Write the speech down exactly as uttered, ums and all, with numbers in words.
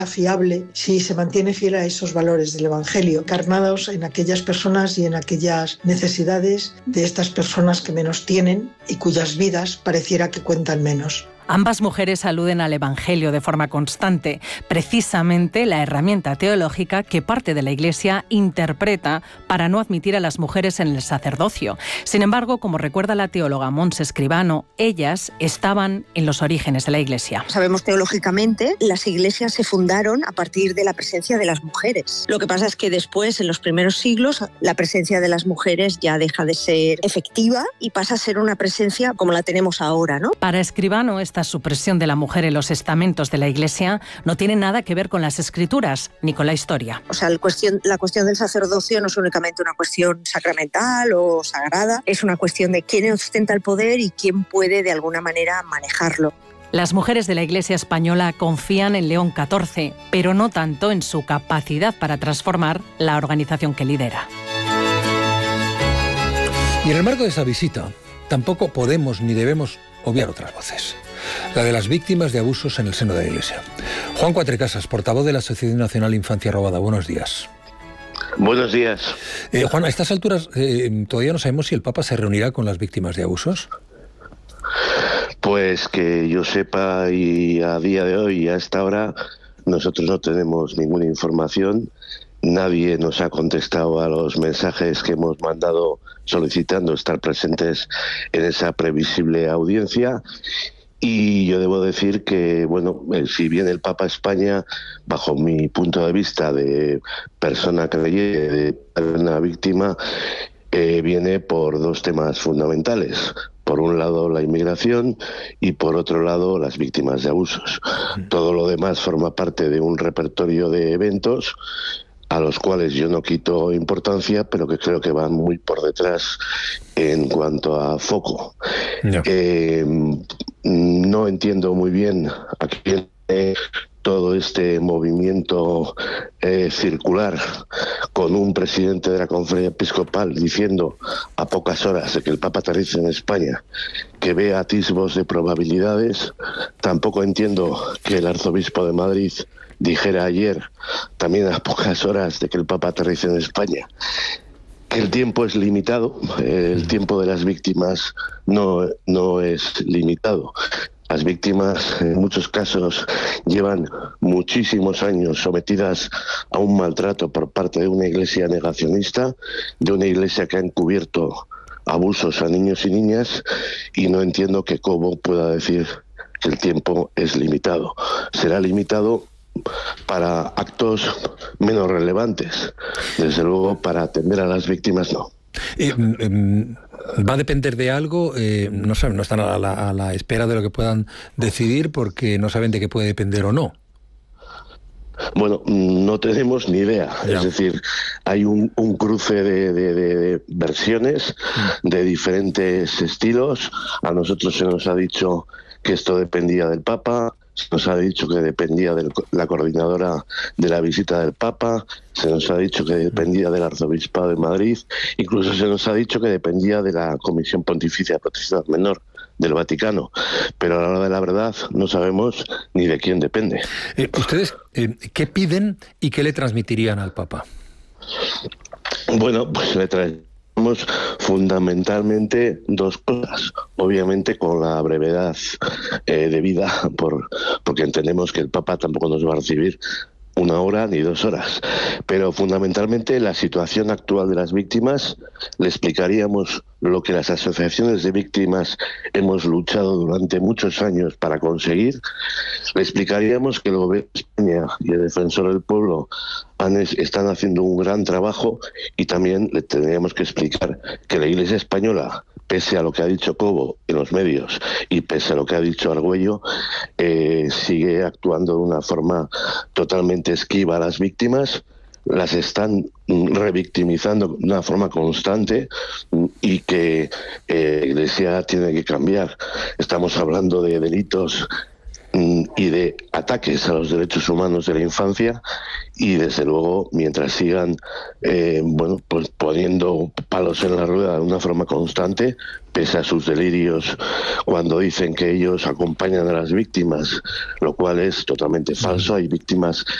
fiable si se mantiene fiel a esos valores del Evangelio, encarnados en aquellas personas y en aquellas necesidades de estas personas que menos tienen y cuyas vidas pareciera que cuentan menos. Ambas mujeres aluden al Evangelio de forma constante, precisamente la herramienta teológica que parte de la Iglesia interpreta para no admitir a las mujeres en el sacerdocio. Sin embargo, como recuerda la teóloga Montse Escribano, ellas estaban en los orígenes de la Iglesia. Sabemos teológicamente, las iglesias se fundaron a partir de la presencia de las mujeres. Lo que pasa es que después, en los primeros siglos, la presencia de las mujeres ya deja de ser efectiva y pasa a ser una presencia como la tenemos ahora, ¿no? Para Escribano, esta supresión de la mujer en los estamentos de la Iglesia no tiene nada que ver con las Escrituras ni con la historia. O sea, la cuestión, la cuestión del sacerdocio no es únicamente una cuestión sacramental o sagrada, es una cuestión de quién ostenta el poder y quién puede de alguna manera manejarlo. Las mujeres de la Iglesia española confían en León catorce, pero no tanto en su capacidad para transformar la organización que lidera. Y en el marco de esa visita, tampoco podemos ni debemos obviar otras voces. La de las víctimas de abusos en el seno de la Iglesia. Juan Cuatrecasas, portavoz de la Asociación Nacional Infancia Robada. Buenos días. Buenos días. Eh, Juan, a estas alturas eh, todavía no sabemos si el Papa se reunirá con las víctimas de abusos. Pues que yo sepa, y a día de hoy, a esta hora, nosotros no tenemos ninguna información. Nadie nos ha contestado a los mensajes que hemos mandado solicitando estar presentes en esa previsible audiencia. Y yo debo decir que, bueno, si viene el Papa a España, bajo mi punto de vista de persona creyente, de una víctima, eh, viene por dos temas fundamentales. Por un lado, la inmigración y por otro lado, las víctimas de abusos. Todo lo demás forma parte de un repertorio de eventos a los cuales yo no quito importancia, pero que creo que van muy por detrás en cuanto a foco. No, eh, no entiendo muy bien a quién eh, todo este movimiento eh, circular con un presidente de la Conferencia Episcopal diciendo a pocas horas de que el Papa aterrice en España que ve atisbos de probabilidades. Tampoco entiendo que el arzobispo de Madrid dijera ayer, también a pocas horas de que el Papa aterrice en España, que el tiempo es limitado. El tiempo de las víctimas no, no es limitado. Las víctimas, en muchos casos, llevan muchísimos años sometidas a un maltrato por parte de una iglesia negacionista, de una iglesia que ha encubierto abusos a niños y niñas, y no entiendo que Cobo pueda decir que el tiempo es limitado. Será limitado para actos menos relevantes. Desde luego, para atender a las víctimas, no. Eh, eh, ¿Va a depender de algo? Eh, no saben, no están a la, a la espera de lo que puedan decidir porque no saben de qué puede depender o no. Bueno, no tenemos ni idea. Ya. Es decir, hay un, un cruce de, de, de, de versiones de diferentes estilos. A nosotros se nos ha dicho que esto dependía del Papa. Se nos ha dicho que dependía de la coordinadora de la visita del Papa, se nos ha dicho que dependía del Arzobispado de Madrid, incluso se nos ha dicho que dependía de la Comisión Pontificia de Protección Menor del Vaticano, pero a la hora de la verdad no sabemos ni de quién depende. Eh, ¿Ustedes eh, qué piden y qué le transmitirían al Papa? Bueno, pues le traen fundamentalmente dos cosas. Obviamente con la brevedad eh, debida, por, porque entendemos que el Papa tampoco nos va a recibir una hora ni dos horas, pero fundamentalmente la situación actual de las víctimas. Le explicaríamos lo que las asociaciones de víctimas hemos luchado durante muchos años para conseguir. Le explicaríamos que el Gobierno de España y el Defensor del Pueblo han, están haciendo un gran trabajo, y también le tendríamos que explicar que la Iglesia española, pese a lo que ha dicho Cobo en los medios y pese a lo que ha dicho Argüello, eh, sigue actuando de una forma totalmente esquiva a las víctimas. Las están revictimizando de una forma constante, y que eh, la Iglesia tiene que cambiar. Estamos hablando de delitos y de ataques a los derechos humanos de la infancia, y desde luego mientras sigan eh, bueno pues poniendo palos en la rueda de una forma constante, pese a sus delirios cuando dicen que ellos acompañan a las víctimas, lo cual es totalmente falso. Hay víctimas